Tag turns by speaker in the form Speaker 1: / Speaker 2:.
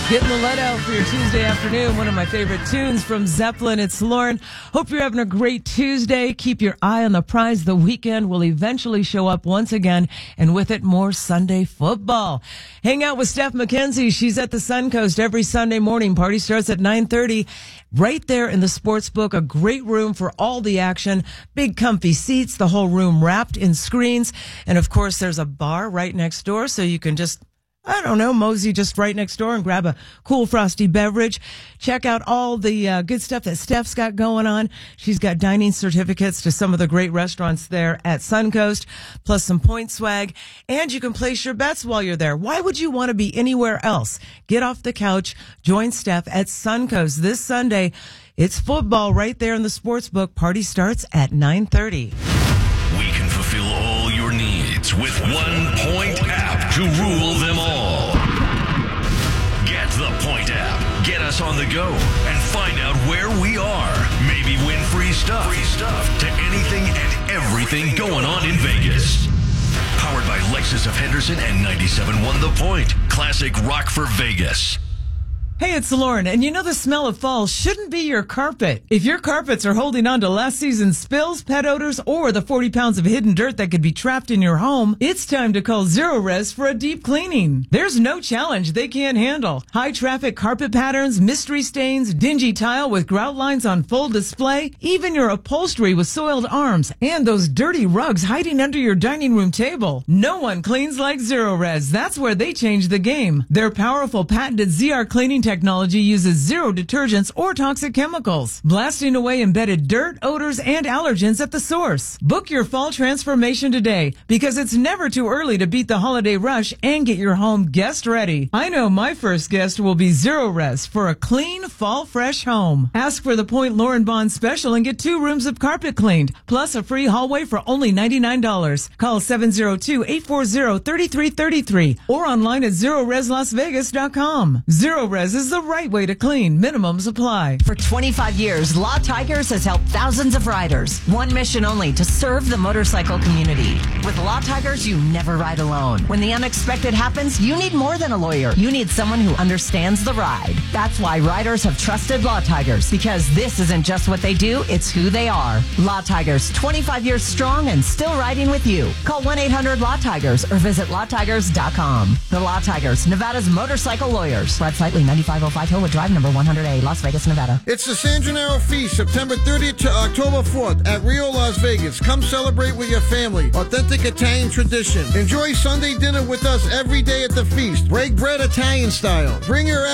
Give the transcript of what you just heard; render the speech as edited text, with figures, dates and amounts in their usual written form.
Speaker 1: Getting the let out for your Tuesday afternoon. One of my favorite tunes from Zeppelin. It's Lauren. Hope you're having a great Tuesday. Keep your eye on the prize. The weekend will eventually show up once again, and with it, more Sunday football. Hang out with Steph McKenzie. She's at the Suncoast every Sunday morning. Party starts at 9:30. Right there in the sports book, a great room for all the action. Big comfy seats, the whole room wrapped in screens. And of course, there's a bar right next door, so you can just mosey just right next door and grab a cool frosty beverage. Check out all the good stuff that Steph's got going on. She's got dining certificates to some of the great restaurants there at Suncoast, plus some point swag. And you can place your bets while you're there. Why would you want to be anywhere else? Get off the couch. Join Steph at Suncoast this Sunday. It's football right there in the sports book. Party starts at 9:30.
Speaker 2: We can fulfill all your needs with one Point app to rule them all. Get the Point app. Get us on the go and find out where we are. Maybe win free stuff to anything and everything going on in Vegas. Powered by Lexus of Henderson and 97.1 The Point. Classic rock for Vegas.
Speaker 1: Hey, it's Lauren, and you know the smell of fall shouldn't be your carpet. If your carpets are holding on to last season's spills, pet odors, or the 40 pounds of hidden dirt that could be trapped in your home, it's time to call Zero Res for a deep cleaning. There's no challenge they can't handle. High traffic carpet patterns, mystery stains, dingy tile with grout lines on full display, even your upholstery with soiled arms, and those dirty rugs hiding under your dining room table. No one cleans like Zero Res. That's where they change the game. Their powerful patented ZR cleaning technology uses zero detergents or toxic chemicals, blasting away embedded dirt, odors, and allergens at the source. Book your fall transformation today, because it's never too early to beat the holiday rush and get your home guest ready. I know my first guest will be Zero Res for a clean, fall fresh home. Ask for the Point Lauren Bond special and get 2 rooms of carpet cleaned, plus a free hallway for only $99. Call 702-840-3333 or online at ZeroResLasVegas.com. Zero Res is the right way to clean. Minimums apply.
Speaker 3: For 25 years, Law Tigers has helped thousands of riders. One mission only: to serve the motorcycle community. With Law Tigers, you never ride alone. When the unexpected happens, you need more than a lawyer. You need someone who understands the ride. That's why riders have trusted Law Tigers, because this isn't just what they do, it's who they are. Law Tigers, 25 years strong and still riding with you. Call 1-800-LAW-TIGERS or visit LawTigers.com. The Law Tigers, Nevada's motorcycle lawyers. Brad Flightley, 9505 Hillwood Drive, number 100A, Las Vegas, Nevada.
Speaker 4: It's the San Gennaro Feast, September 30th to October 4th at Rio, Las Vegas. Come celebrate with your family. Authentic Italian tradition. Enjoy Sunday dinner with us every day at the feast. Break bread Italian style. Bring your